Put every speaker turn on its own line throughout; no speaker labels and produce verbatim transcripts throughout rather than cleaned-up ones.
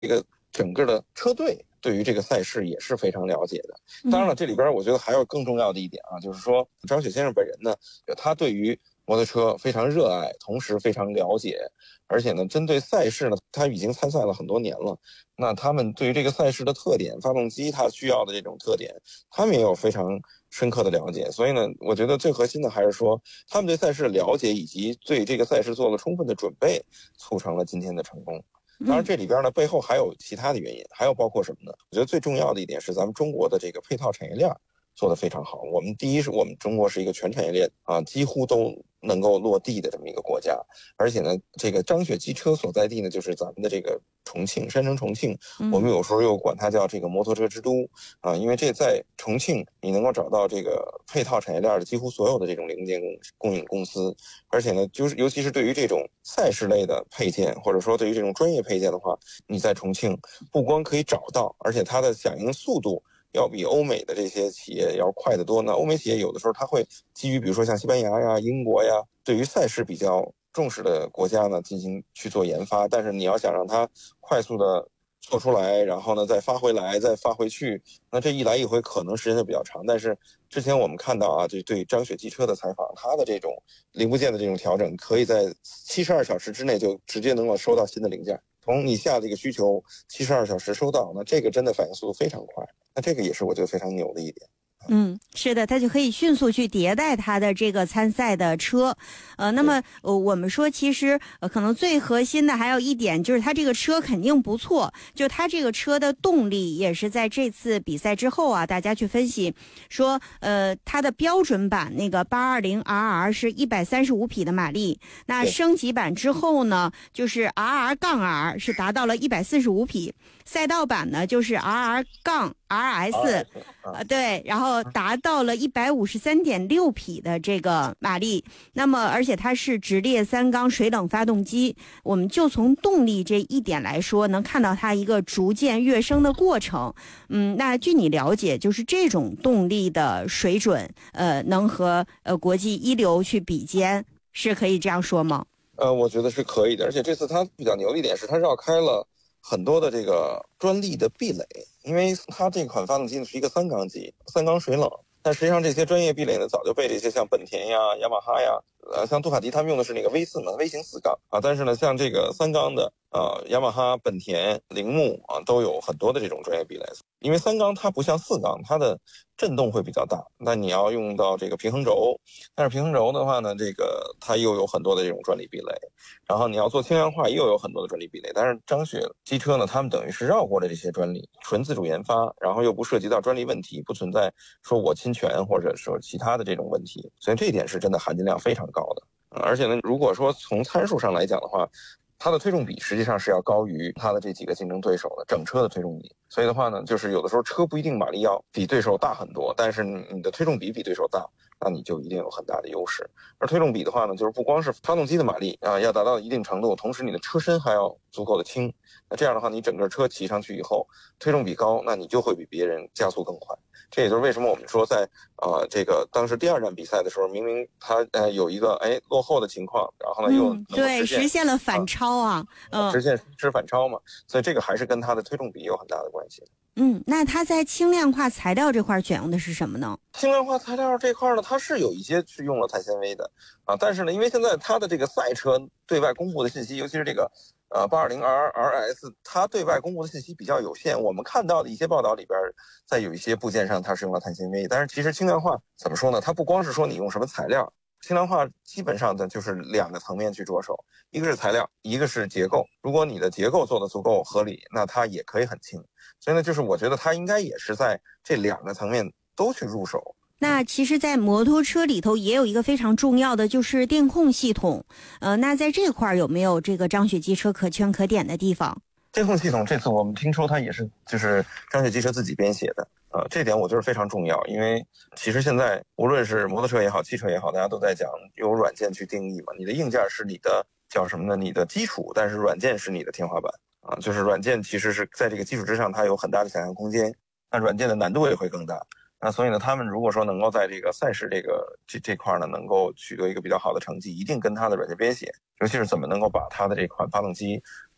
这个整个的车队对于这个赛事也是非常了解的。当然了，这里边我觉得还有更重要的一点啊，就是说张雪先生本人呢，他对于摩托车非常热爱，同时非常了解，而且呢，针对赛事呢，他已经参赛了很多年了。那他们对于这个赛事的特点，发动机它需要的这种特点，他们也有非常深刻的了解。所以呢，我觉得最核心的还是说，他们对赛事的了解以及对这个赛事做了充分的准备，促成了今天的成功。当然，这里边呢背后还有其他的原因，还有包括什么呢？我觉得最重要的一点是咱们中国的这个配套产业链做得非常好。我们第一是我们中国是一个全产业链啊，几乎都能够落地的这么一个国家，而且呢，这个张雪机车所在地呢，就是咱们的这个重庆，山城重庆，我们有时候又管它叫这个摩托车之都啊，因为这在重庆你能够找到这个配套产业链的几乎所有的这种零件供应公司，而且呢，就是尤其是对于这种赛事类的配件，或者说对于这种专业配件的话，你在重庆不光可以找到，而且它的响应速度要比欧美的这些企业要快得多呢。欧美企业有的时候它会基于比如说像西班牙呀、英国呀，对于赛事比较重视的国家呢进行去做研发，但是你要想让它快速的做出来，然后呢再发回来再发回去，那这一来一回可能时间就比较长。但是之前我们看到啊，就对张雪机车的采访，它的这种零部件的这种调整，可以在七十二小时之内就直接能够收到新的零件，从你下的一个需求七十二小时收到，那这个真的反应速度非常快，那这个也是我觉得非常牛的一点。
嗯，是的，它就可以迅速去迭代它的这个参赛的车，呃，那么呃，我们说其实呃，可能最核心的还有一点就是它这个车肯定不错，就它这个车的动力也是在这次比赛之后啊，大家去分析说，呃，它的标准版那个八二零 R R 是一百三十五匹的马力，那升级版之后呢，就是 R R 杠 R 是达到了一百四十五匹，赛道版呢就是 R R 杠 R S， 呃，对，然后达到了一百五十三点六匹的这个马力。那么，而且它是直列三缸水冷发动机，我们就从动力这一点来说，能看到它一个逐渐跃升的过程。嗯，那据你了解，就是这种动力的水准，呃，能和呃国际一流去比肩，是可以这样说吗？
呃，我觉得是可以的，而且这次它比较牛的一点是，它绕开了很多的这个专利的壁垒，因为它这款发动机呢是一个三缸机，三缸水冷，但实际上这些专业壁垒呢早就被这些像本田呀、雅马哈呀，呃，像杜卡迪他们用的是那个 V 四嘛，微型四缸啊，但是呢，像这个三缸的呃，雅马哈、本田、铃木啊，都有很多的这种专业壁垒。因为三缸它不像四缸，它的震动会比较大，那你要用到这个平衡轴，但是平衡轴的话呢，这个它又有很多的这种专利壁垒，然后你要做轻量化又有很多的专利壁垒。但是张雪机车呢，他们等于是绕过了这些专利，纯自主研发，然后又不涉及到专利问题，不存在说我侵权或者说其他的这种问题，所以这一点是真的含金量非常高的。而且呢，如果说从参数上来讲的话，它的推重比实际上是要高于它的这几个竞争对手的整车的推重比，所以的话呢，就是有的时候车不一定马力要比对手大很多，但是你的推重比比对手大，那你就一定有很大的优势。而推重比的话呢，就是不光是发动机的马力啊要达到一定程度，同时你的车身还要足够的轻，那这样的话，你整个车骑上去以后，推重比高，那你就会比别人加速更快。这也就是为什么我们说在呃这个当时第二站比赛的时候，明明它呃有一个哎落后的情况，然后呢又
嗯对实现了反超啊，
嗯、呃，实现实时反超嘛，所以这个还是跟它的推重比有很大的关系。
嗯，那它在轻量化材料这块选用的是什么呢？
轻量化材料这块呢，它是有一些是用了碳纤维的啊，但是呢，因为现在它的这个赛车对外公布的信息，尤其是这个呃八二零 R R S， 它对外公布的信息比较有限。我们看到的一些报道里边，在有一些部件上它是用了碳纤维，但是其实轻量化怎么说呢？它不光是说你用什么材料，轻量化基本上的就是两个层面去着手，一个是材料，一个是结构。如果你的结构做得足够合理，那它也可以很轻。所以呢，就是我觉得它应该也是在这两个层面都去入手。
那其实在摩托车里头也有一个非常重要的就是电控系统，呃，那在这块有没有这个张雪机车可圈可点的地方？
电控系统这次我们听说它也是就是张雪机车自己编写的，呃，这点我觉得非常重要，因为其实现在无论是摩托车也好，汽车也好，大家都在讲由软件去定义嘛，你的硬件是你的叫什么呢？你的基础，但是软件是你的天花板啊，就是软件其实是在这个基础之上，它有很大的想象空间，那软件的难度也会更大。那所以呢，他们如果说能够在这个赛事这个这这块呢，能够取得一个比较好的成绩，一定跟它的软件编写，尤其是怎么能够把它的这款发动机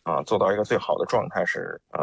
啊，做到一个最好的状态是啊。